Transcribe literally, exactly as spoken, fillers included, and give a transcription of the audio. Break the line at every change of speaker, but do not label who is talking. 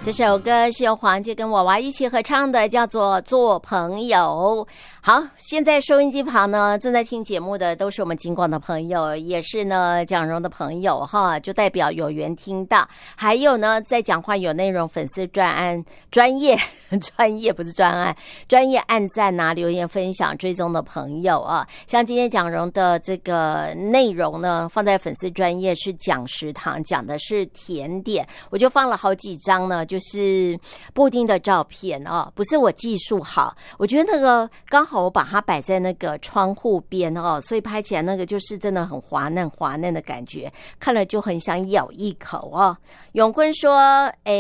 这首歌是由黄玠跟娃娃一起合唱的，叫做《做朋友》。好，现在收音机旁呢，正在听节目的都是我们金广的朋友，也是呢蒋荣的朋友哈，就代表有缘听到。还有呢，在讲话有内容粉丝专案专业专业不是专案专业按赞啊，留言分享追踪的朋友啊，像今天蒋荣的这个内容呢，放在粉丝专业是讲食堂，讲的是甜点，我就放了好几张呢，就是布丁的照片哦，不是我技术好，我觉得那个刚好我把它摆在那个窗户边哦，所以拍起来那个就是真的很滑嫩滑嫩的感觉，看了就很想咬一口哦。永坤说，哎。